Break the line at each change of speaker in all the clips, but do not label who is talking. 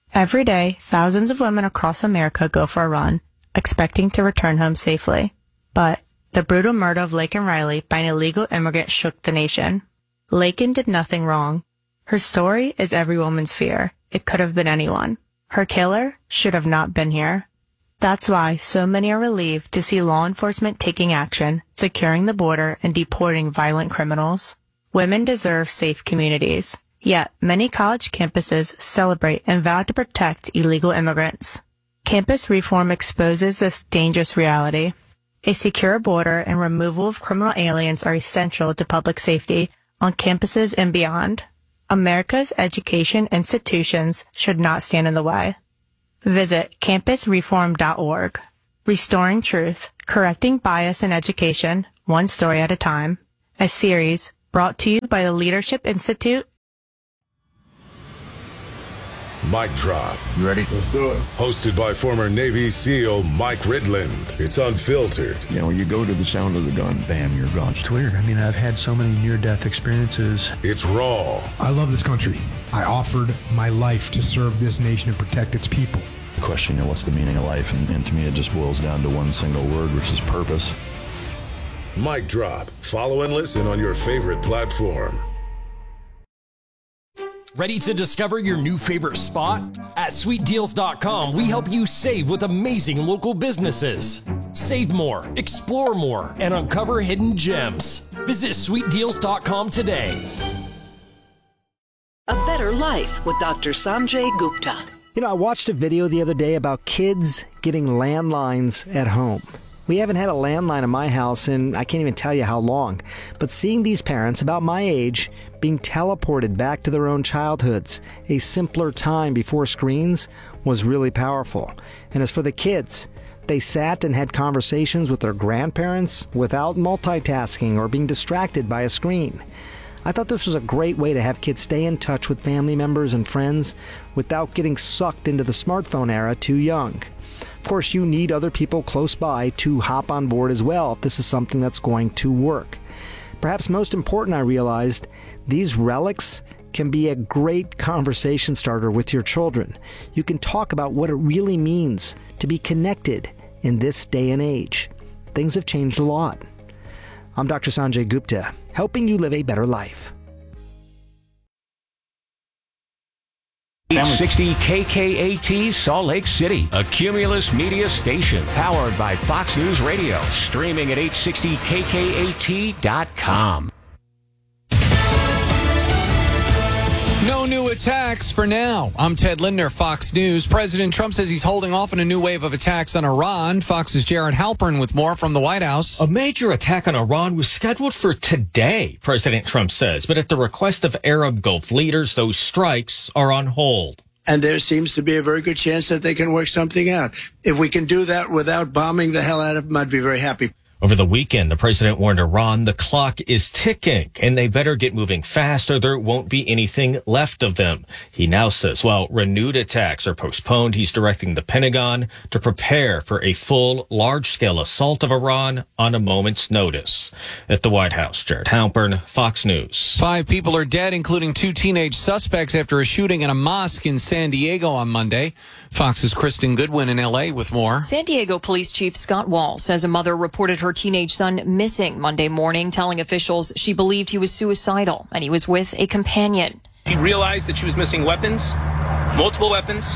Every day, thousands of women across America go for a run, expecting to return home safely. But the brutal murder of Laken Riley by an illegal immigrant shook the nation. Laken did nothing wrong. Her story is every woman's fear. It could have been anyone. Her killer should have not been here. That's why so many are relieved to see law enforcement taking action, securing the border, and deporting violent criminals. Women deserve safe communities. Yet, many college campuses celebrate and vow to protect illegal immigrants. Campus reform exposes this dangerous reality. A secure border and removal of criminal aliens are essential to public safety on campuses and beyond. America's education institutions should not stand in the way. Visit campusreform.org. Restoring Truth, Correcting Bias in Education, One Story at a Time. A series brought to you by the Leadership Institute.
Mic Drop.
You ready?
Let's do it. Hosted by former Navy SEAL Mike Ridland. It's unfiltered.
You know, you go to the sound of the gun, bam, you're gone.
It's weird. I mean, I've had so many near-death experiences.
It's raw.
I love this country. I offered my life to serve this nation and protect its people.
The question, you know, what's the meaning of life? And to me, it just boils down to one single word, which is purpose.
Mic Drop. Follow and listen on your favorite platform.
Ready to discover your new favorite spot? At sweetdeals.com, we help you save with amazing local businesses. Save more, explore more, and uncover hidden gems. Visit sweetdeals.com today.
A Better Life with Dr. Sanjay Gupta.
You know, I watched a video the other day about kids getting landlines at home. We haven't had a landline in my house in I can't even tell you how long. But seeing these parents about my age being teleported back to their own childhoods, a simpler time before screens, was really powerful. And as for the kids, they sat and had conversations with their grandparents without multitasking or being distracted by a screen. I thought this was a great way to have kids stay in touch with family members and friends without getting sucked into the smartphone era too young. Of course, you need other people close by to hop on board as well if this is something that's going to work. Perhaps most important, I realized, these relics can be a great conversation starter with your children. You can talk about what it really means to be connected in this day and age. Things have changed a lot. I'm Dr. Sanjay Gupta, helping you live a better life.
860 KKAT Salt Lake City, a Cumulus media station powered by Fox News Radio, streaming at 860kkat.com.
No new attacks for now. I'm Ted Lindner, Fox News. President Trump says he's holding off on a new wave of attacks on Iran. Fox's Jared Halpern with more from the White House.
A major attack on Iran was scheduled for today, President Trump says, but at the request of Arab Gulf leaders, those strikes are on hold.
And there seems to be a very good chance that they can work something out. If we can do that without bombing the hell out of them, I'd be very happy.
Over the weekend, the president warned Iran the clock is ticking and they better get moving fast or there won't be anything left of them. He now says while renewed attacks are postponed, he's directing the Pentagon to prepare for a full, large-scale assault of Iran on a moment's notice. At the White House, Jared Halpern, Fox News.
5 people are dead, including 2 teenage suspects after a shooting in a mosque in San Diego on Monday. Fox's Kristen Goodwin in L.A. with more.
San Diego Police Chief Scott Wall says a mother reported her teenage son missing Monday morning, telling officials she believed he was suicidal and he was with a companion.
She realized that she was missing weapons, multiple weapons.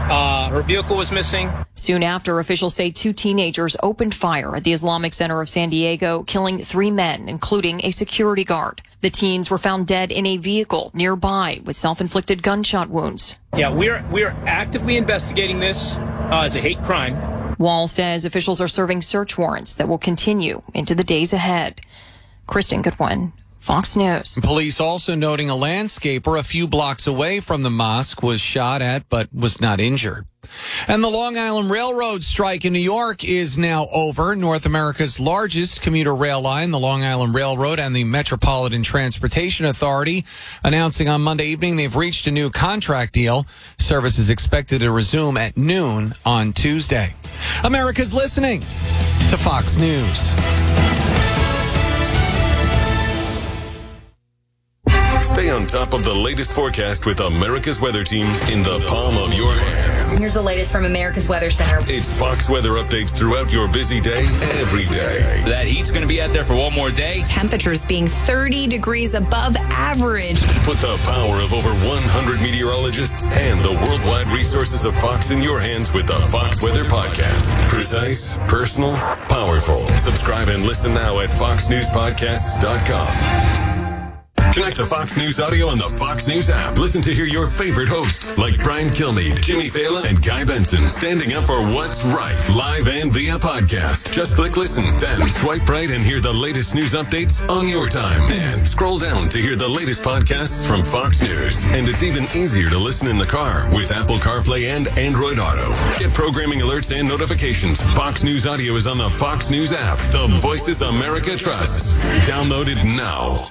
Her vehicle was missing.
Soon after, officials say 2 teenagers opened fire at the Islamic Center of San Diego, killing 3 men, including a security guard. The teens were found dead in a vehicle nearby with self-inflicted gunshot wounds.
Yeah, we're actively investigating this as a hate crime.
Wall says officials are serving search warrants that will continue into the days ahead. Kristen Goodwin, Fox News.
Police also noting a landscaper a few blocks away from the mosque was shot at but was not injured. And the Long Island Railroad strike in New York is now over. North America's largest commuter rail line, the Long Island Railroad and the Metropolitan Transportation Authority, announcing on Monday evening they've reached a new contract deal. Service is expected to resume at noon on Tuesday. America's listening to Fox News.
Stay on top of the latest forecast with America's Weather Team in the palm of your hands.
Here's the latest from America's Weather Center.
It's Fox weather updates throughout your busy day, every day.
That heat's going to be out there for one more day.
Temperatures being 30 degrees above average.
Put the power of over 100 meteorologists and the worldwide resources of Fox in your hands with the Fox Weather Podcast. Precise, personal, powerful. Subscribe and listen now at foxnewspodcasts.com. Connect to Fox News Audio on the Fox News app. Listen to hear your favorite hosts like Brian Kilmeade, Jimmy Fallon, and Guy Benson standing up for what's right, live and via podcast. Just click listen, then swipe right and hear the latest news updates on your time. And scroll down to hear the latest podcasts from Fox News. And it's even easier to listen in the car with Apple CarPlay and Android Auto. Get programming alerts and notifications. Fox News Audio is on the Fox News app. The voices America trusts. Download it now.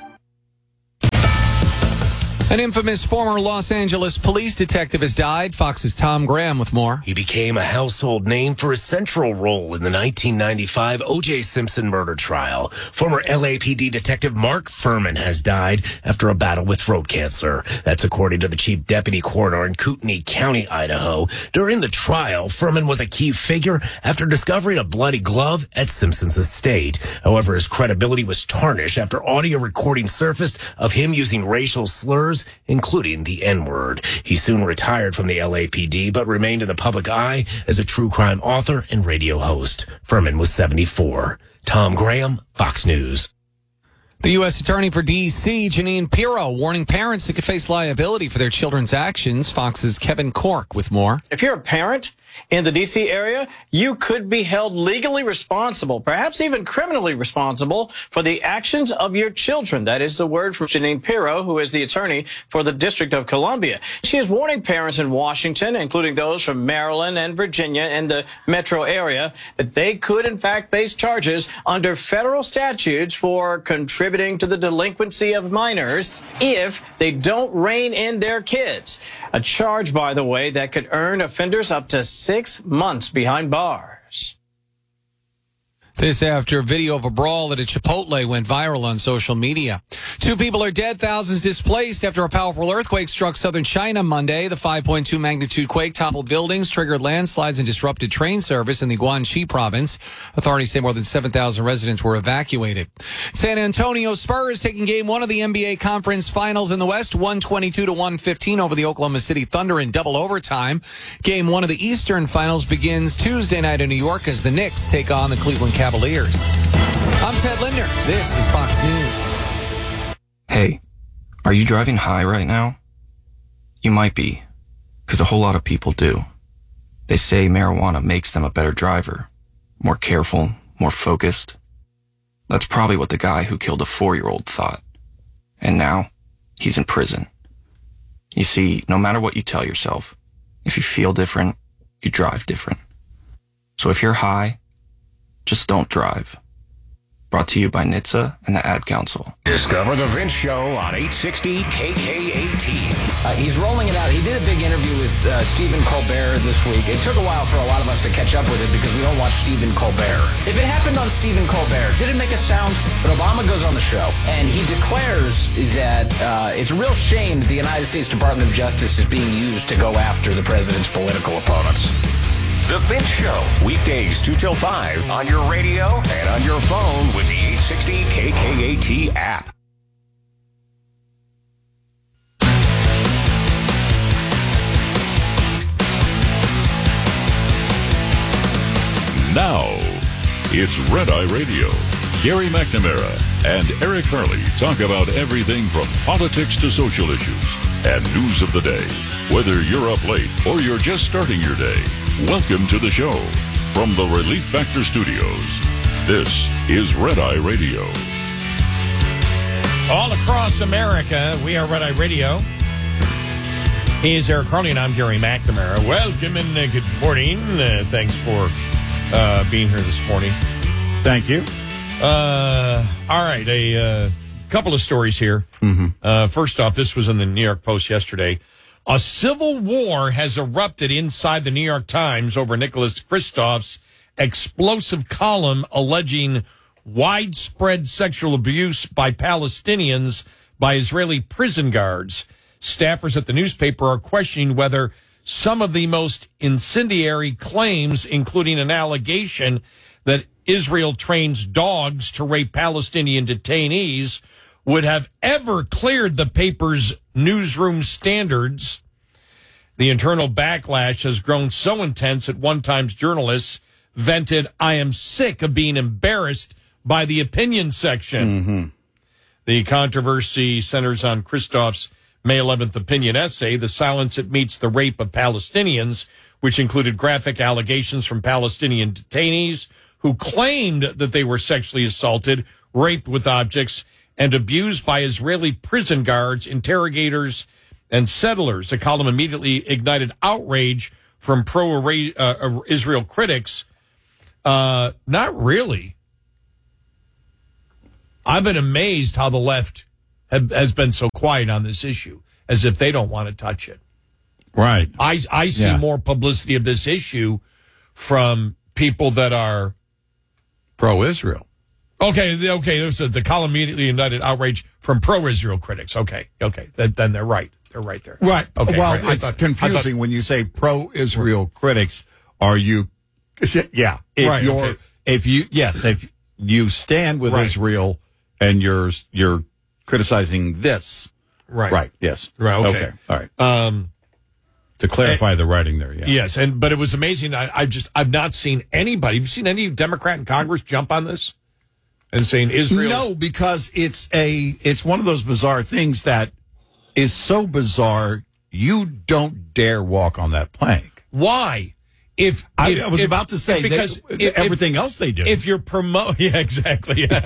An infamous former Los Angeles police detective has died. Fox's Tom Graham with more.
He became a household name for his central role in the 1995 O.J. Simpson murder trial. Former LAPD detective Mark Furman has died after a battle with throat cancer. That's according to the chief deputy coroner in Kootenai County, Idaho. During the trial, Furman was a key figure after discovering a bloody glove at Simpson's estate. However, his credibility was tarnished after audio recording surfaced of him using racial slurs, including the N-word. He soon retired from the LAPD, but remained in the public eye as a true crime author and radio host. Furman was 74. Tom Graham, Fox News.
The U.S. Attorney for D.C., Jeanine Pirro, warning parents that could face liability for their children's actions. Fox's Kevin Cork with more.
If you're a parent in the D.C. area, you could be held legally responsible, perhaps even criminally responsible, for the actions of your children. That is the word from Jeanine Pirro, who is the attorney for the District of Columbia. She is warning parents in Washington, including those from Maryland and Virginia and the metro area, that they could, in fact, face charges under federal statutes for contributing to the delinquency of minors if they don't rein in their kids. A charge, by the way, that could earn offenders up to 6 months behind bars.
This after video of a brawl at a Chipotle went viral on social media. 2 people are dead, thousands displaced after a powerful earthquake struck southern China Monday. The 5.2 magnitude quake toppled buildings, triggered landslides, and disrupted train service in the Guangxi province. Authorities say more than 7,000 residents were evacuated. San Antonio Spurs taking game 1 of the NBA Conference Finals in the West, 122-115 over the Oklahoma City Thunder in double overtime. Game 1 of the Eastern Finals begins Tuesday night in New York as the Knicks take on the Cleveland Cavaliers. I'm Ted Linder. This is Fox News.
Hey, are you driving high right now? You might be, because a whole lot of people do. They say marijuana makes them a better driver, more careful, more focused. That's probably what the guy who killed a 4-year-old thought. And now, he's in prison. You see, no matter what you tell yourself, if you feel different, you drive different. So if you're high, just don't drive. Brought to you by NHTSA and the Ad Council.
Discover the Vince Show on 860 KK18.
He's rolling it out. He did a big interview with Stephen Colbert this week. It took a while for a lot of us to catch up with it because we don't watch Stephen Colbert. If it happened on Stephen Colbert, did it make a sound? But Obama goes on the show, and he declares that it's a real shame that the United States Department of Justice is being used to go after the president's political opponents.
The Vince Show, weekdays 2 till 5 on your radio and on your phone with the 860 KK8 app.
Now, it's Red Eye Radio. Gary McNamara and Eric Harley talk about everything from politics to social issues and news of the day. Whether you're up late or you're just starting your day, welcome to the show. From the Relief Factor Studios, this is Red Eye Radio.
All across America, we are Red Eye Radio. He is Eric Harley, and I'm Gary McNamara. Welcome and good morning. Thanks for being here this morning. Thank you. All right, a couple of stories here. First off, this was in the New York Post yesterday. A civil war has erupted inside the New York Times over Nicholas Kristof's explosive column alleging widespread sexual abuse by Palestinians by Israeli prison guards. Staffers at the newspaper are questioning whether some of the most incendiary claims, including an allegation that Israel trains dogs to rape Palestinian detainees, would have ever cleared the paper's newsroom standards. The internal backlash has grown so intense that one Times journalists vented, "I am sick of being embarrassed by the opinion section."
Mm-hmm.
The controversy centers on Christoph's May 11th opinion essay, "The Silence That Meets the Rape of Palestinians," which included graphic allegations from Palestinian detainees who claimed that they were sexually assaulted, raped with objects, and abused by Israeli prison guards, interrogators, and settlers. The column immediately ignited outrage from pro-Israel critics. Not really. I've been amazed how the left has been so quiet on this issue, as if they don't want to touch it.
Right.
I see more publicity of this issue from people that are
pro-Israel.
Okay. The column immediately ignited outrage from pro-Israel critics. Okay. Then they're right. They're right there.
Right.
Okay.
Well,
right.
it's confusing when you say pro-Israel critics. Are you? Yeah. If you stand with Israel and you're criticizing this.
Right.
Right. Yes.
Right. Okay.
All right. To clarify the writing there. Yeah.
Yes. But it was amazing. I've not seen anybody. Have you seen any Democrat in Congress jump on this and saying Israel?
No, because it's one of those bizarre things that is so bizarre you don't dare walk on that plank.
Why?
I was about to say
because
everything else they do.
If you're yeah, exactly.
They're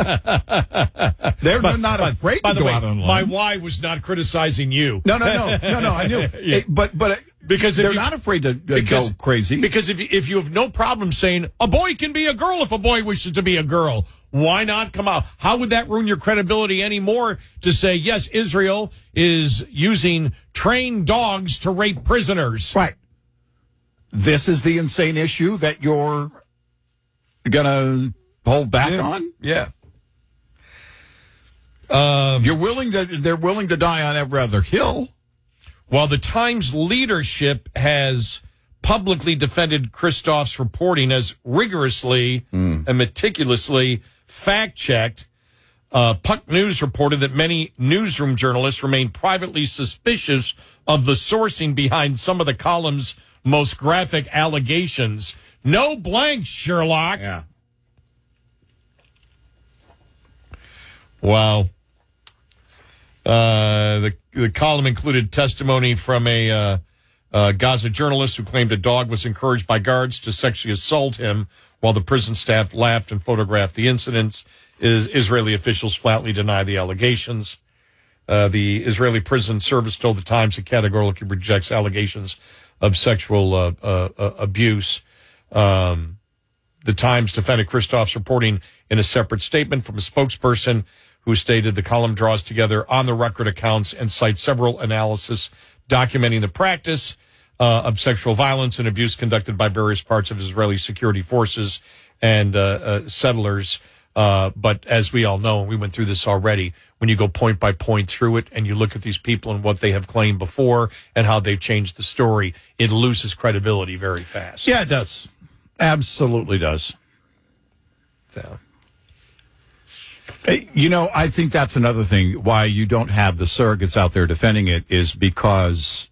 not afraid to go out online.
My why was not criticizing you.
No. I knew, but
because
they're not afraid to go crazy.
Because if you have no problem saying a boy can be a girl if a boy wishes to be a girl, why not come out? How would that ruin your credibility anymore to say yes, Israel is using trained dogs to rape prisoners?
Right. This is the insane issue that you're going to hold back on?
Yeah.
They're willing to die on every other hill.
While the Times leadership has publicly defended Christoph's reporting as rigorously and meticulously fact-checked, Puck News reported that many newsroom journalists remain privately suspicious of the sourcing behind some of the column's most graphic allegations. No blanks, Sherlock.
Yeah.
Wow. The column included testimony from a Gaza journalist who claimed a dog was encouraged by guards to sexually assault him while the prison staff laughed and photographed the incidents. Israeli officials flatly deny the allegations. The Israeli prison service told the Times it categorically rejects allegations of sexual abuse. The Times defended Christoph's reporting in a separate statement from a spokesperson who stated the column draws together on-the-record accounts and cites several analyses documenting the practice of sexual violence and abuse conducted by various parts of Israeli security forces and settlers. But as we all know, and we went through this already, when you go point by point through it and you look at these people and what they have claimed before and how they've changed the story, it loses credibility very fast.
Yeah, it does. Absolutely does.
So.
I think that's another thing why you don't have the surrogates out there defending it is because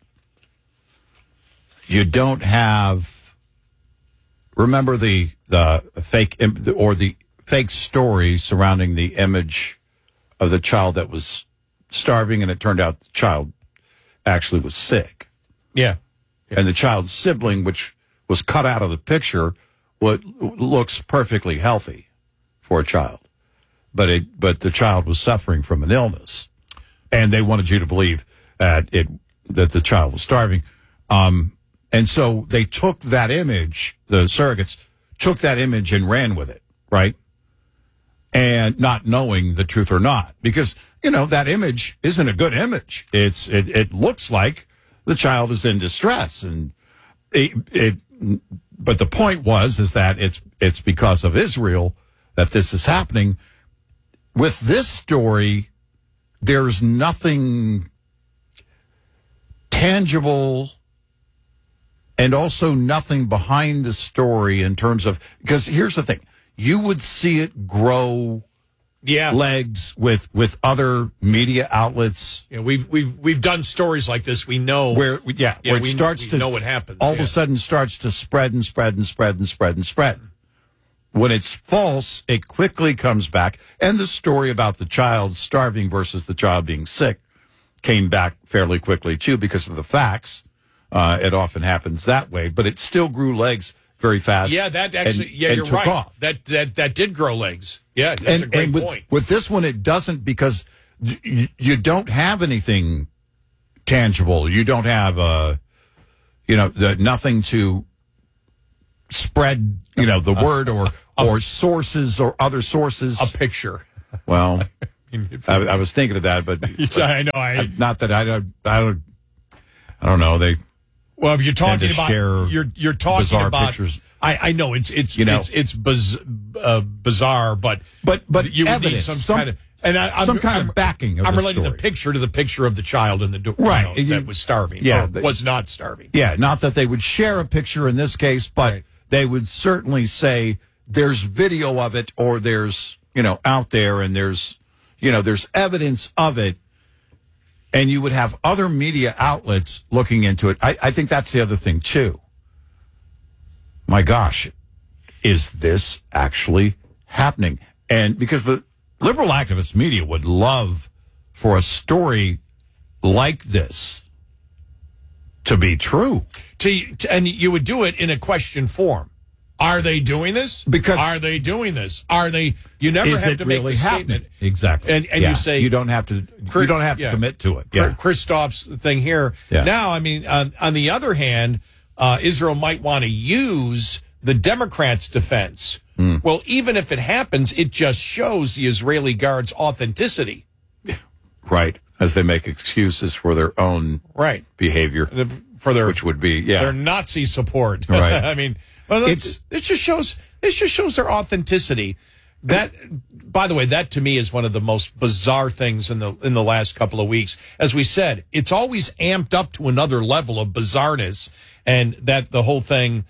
you don't have, remember the fake or the fake story surrounding the image of the child that was starving, and it turned out the child actually was sick.
Yeah.
And the child's sibling, which was cut out of the picture, looks perfectly healthy for a child. But the child was suffering from an illness, and they wanted you to believe that the child was starving. And so they took that image, the surrogates took that image and ran with it, right? And not knowing the truth or not, because that image isn't a good image. It looks like the child is in distress, and but the point is that it's because of Israel that this is happening. With this story, there's nothing tangible and also nothing behind the story in terms of, because here's the thing, you would see it grow legs with other media outlets.
Yeah, we've done stories like this. We know
where it starts to
know what happens.
All of a sudden starts to spread and spread and spread and spread and spread. When it's false, it quickly comes back. And the story about the child starving versus the child being sick came back fairly quickly, too, because of the facts. It often happens that way, but it still grew legs very fast.
Yeah, that actually,
and
you're
took
right.
Off.
That did grow legs. Yeah, that's a great point.
With this one, it doesn't, because you don't have anything tangible. You don't have, nothing to spread, the word or sources or other sources.
A picture.
Well, I was thinking of that, but
I know.
Not that I don't know.
Well, if you're talking about
share
you're talking
bizarre
about
pictures.
I know it's bizarre, but you would need some kind of
kind of backing. Of
I'm
the
relating
story.
the picture to the picture of the child in the that was starving.
Yeah,
was not starving.
Yeah, not that they would share a picture in this case, but they would certainly say there's video of it, or there's out there, and there's evidence of it. And you would have other media outlets looking into it. I think that's the other thing, too. My gosh, is this actually happening? And because the liberal activist media would love for a story like this to be true.
And you would do it in a question form. Are they doing this? Are they doing this? Are they? You never have to make the statement.
Exactly.
And you say
you don't have to commit to it. Yeah.
Christoph's thing here.
Yeah.
Now, I mean, on the other hand, Israel might want to use the Democrats' defense. Well, even if it happens, it just shows the Israeli guards' authenticity.
Right. As they make excuses for their own behavior.
For their,
which would be
their Nazi support.
Right.
I mean, well, it just shows their authenticity. That, by the way, that to me is one of the most bizarre things in the last couple of weeks. As we said, it's always amped up to another level of bizarreness, and that the whole thing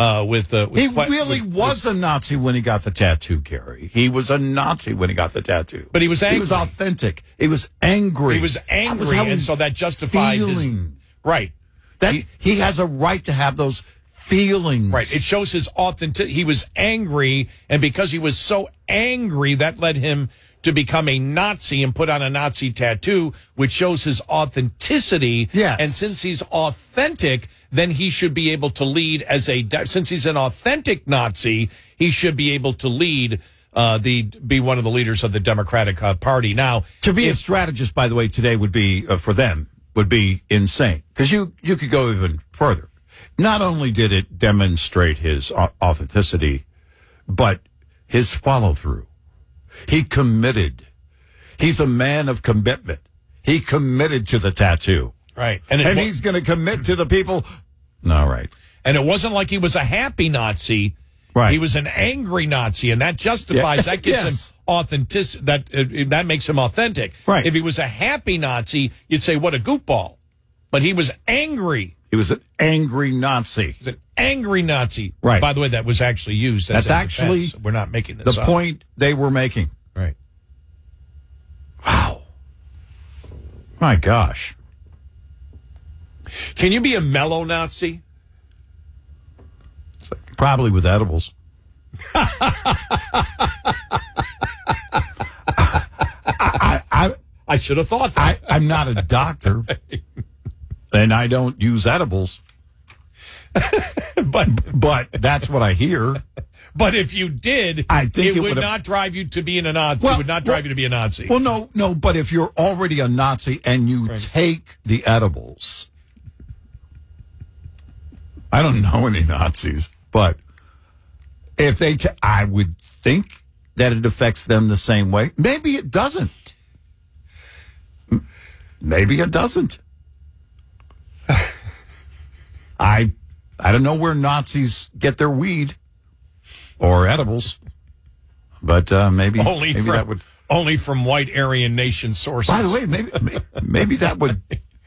he
was a Nazi when he got the tattoo, Gary. He was a Nazi when he got the tattoo,
but he was angry.
He was authentic. He was angry.
He was angry, and so that justified his right.
That he has a right to have those feelings.
Right. It shows his authenticity. He was angry, and because he was so angry, that led him to become a Nazi and put on a Nazi tattoo, which shows his authenticity.
Yes.
And since he's authentic, then he should be able to lead since he's an authentic Nazi, he should be able to lead be one of the leaders of the Democratic Party. Now,
to be a strategist, by the way, today would be for them would be insane, because you could go even further. Not only did it demonstrate his authenticity, but his follow through. He committed. He's a man of commitment. He committed to the tattoo.
Right.
And he's going to commit to the people. No, right.
And it wasn't like he was a happy Nazi.
Right.
He was an angry Nazi, and that justifies, that gives him authenticity, that makes him authentic.
Right.
If he was a happy Nazi, you'd say, what a goofball. But he was angry.
He was an angry Nazi.
He was an angry Nazi.
Right.
By the way, that was actually used as
That's actually
defense. We're not making this
the
up.
point they were making.
Right.
Wow. My gosh.
Can you be a mellow Nazi?
Probably with edibles.
I should have thought that.
I'm not a doctor, and I don't use edibles. But that's what I hear.
But if you did,
I think
it would not drive you to being a Nazi. It would not drive you to be a Nazi.
Well, no. But if you're already a Nazi and you take the edibles, I don't know any Nazis, but if they, I would think that it affects them the same way. Maybe it doesn't. Maybe it doesn't. I don't know where Nazis get their weed or edibles, but maybe that would
only from white Aryan nation sources.
By the way, maybe that would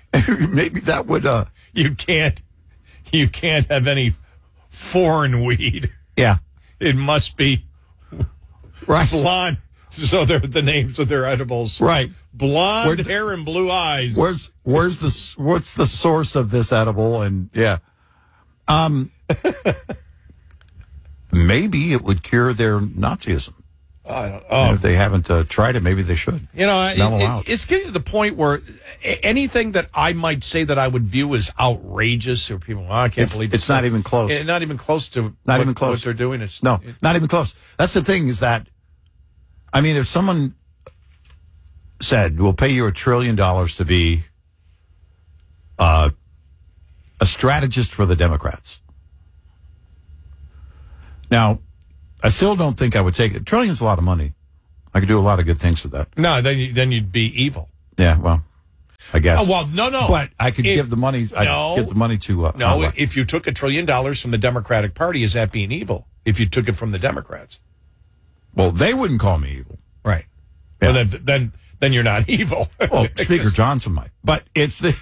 you can't have any foreign weed.
Yeah,
it must be
right
blonde. So they're the names of their edibles.
Right,
blonde hair and blue eyes.
What's the source of this edible? And maybe it would cure their Nazism.
I don't know.
If they haven't tried it, maybe they should.
It's getting to the point where anything that I might say that I would view as outrageous, or people, I can't believe
it's not even close.
Not even close to what they're doing.
Not even close. That's the thing is that, I mean, if someone said, we'll pay you $1 trillion to be a strategist for the Democrats. Now, I still don't think I would take it. $1 trillion is a lot of money. I could do a lot of good things with that.
No, then you'd be evil.
Yeah, well, I guess.
Oh, well, no.
But I could give the money. I'd give the money to.
If you took $1 trillion from the Democratic Party, is that being evil? If you took it from the Democrats,
well, they wouldn't call me evil,
right?
Yeah.
Well, then you're not evil.
Well, Speaker Johnson might, but it's the.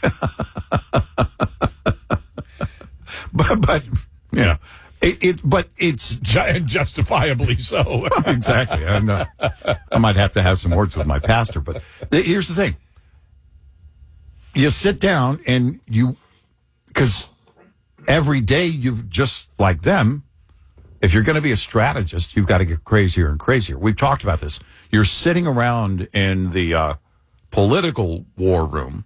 but you know. But it's
justifiably so.
Exactly. And, I might have to have some words with my pastor. But here's the thing. You sit down and because every day just like them, if you're going to be a strategist, you've got to get crazier and crazier. We've talked about this. You're sitting around in the political war room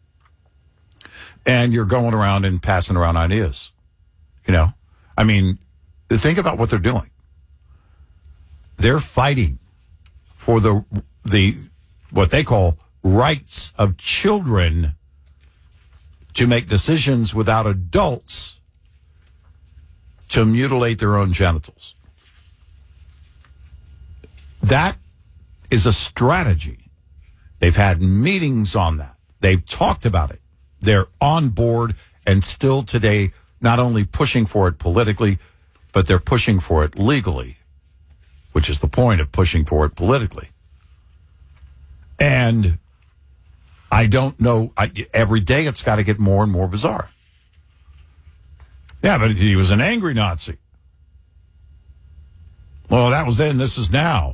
and you're going around and passing around ideas, I mean, think about what they're doing. They're fighting for the what they call rights of children to make decisions without adults to mutilate their own genitals. That is a strategy. They've had meetings on that. They've talked about it. They're on board and still today not only pushing for it politically, but they're pushing for it legally, which is the point of pushing for it politically. And I don't know, every day it's got to get more and more bizarre. Yeah, but he was an angry Nazi. Well, that was then, this is now.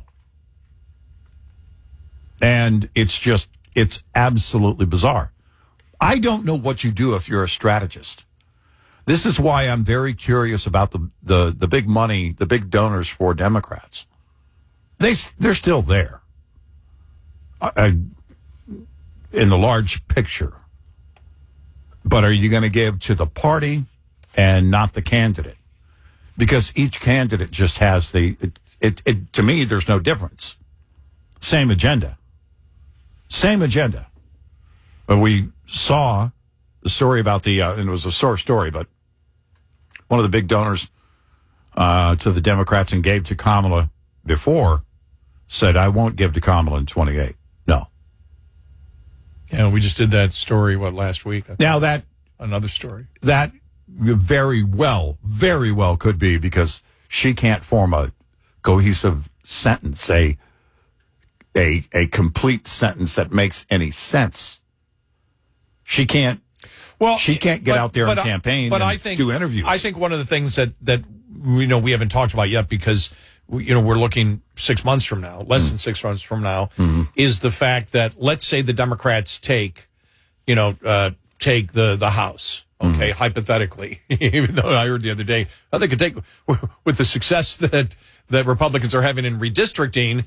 And it's absolutely bizarre. I don't know what you do if you're a strategist. This is why I'm very curious about the big money, the big donors for Democrats. They're still there in the large picture. But are you going to give to the party and not the candidate? Because each candidate just has to me, there's no difference. Same agenda. But we saw the story about and it was a sore story, but one of the big donors to the Democrats and gave to Kamala before said, I won't give to Kamala in 28. No.
Yeah, we just did that story, last week?
Now
another story.
That very well could be because she can't form a cohesive sentence, a complete sentence that makes any sense. She can't. Well, she can't get out there and campaign and do interviews.
I think one of the things that we haven't talked about yet because we're looking 6 months from now, less than 6 months from now, is the fact that let's say the Democrats take the House, okay, hypothetically, even though I heard the other day they could take with the success that Republicans are having in redistricting,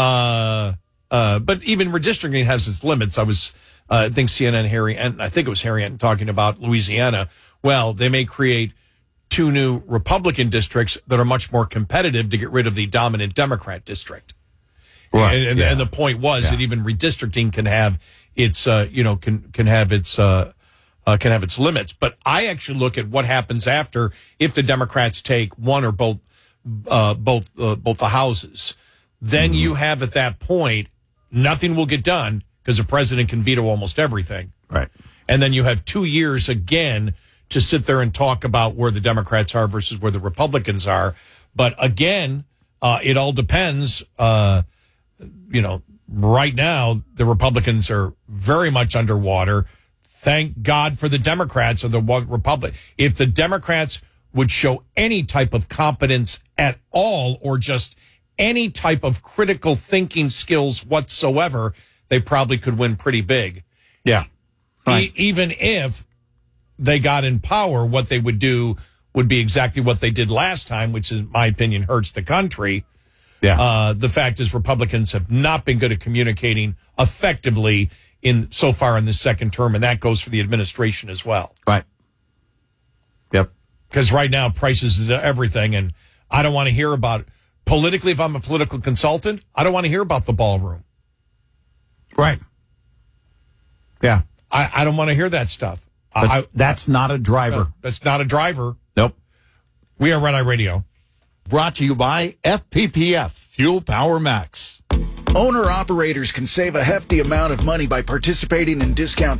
but even redistricting has its limits. I think CNN I think it was Harry Enton talking about Louisiana. Well, they may create 2 new Republican districts that are much more competitive to get rid of the dominant Democrat district. Right. And the point was that even redistricting can have its can have its limits. But I actually look at what happens after if the Democrats take one or both the houses. Then you have at that point nothing will get done because the president can veto almost everything.
Right.
And then you have 2 years again to sit there and talk about where the Democrats are versus where the Republicans are. But again, it all depends. right now, the Republicans are very much underwater. Thank God for the Democrats or the Republic. If the Democrats would show any type of competence at all, or just any type of critical thinking skills whatsoever, they probably could win pretty big.
Yeah. Right.
Even if they got in power, what they would do would be exactly what they did last time, which, in my opinion, hurts the country.
Yeah.
The fact is Republicans have not been good at communicating effectively so far in this second term, and that goes for the administration as well.
Right. Yep.
Because right now, prices is everything, and I don't want to hear about, politically, if I'm a political consultant, I don't want to hear about the ballroom.
Right. Yeah.
I don't want to hear that stuff.
That's not a driver.
That's not a driver.
Nope.
We are Red Eye Radio.
Brought to you by FPPF, Fuel Power Max.
Owner-operators can save a hefty amount of money by participating in discount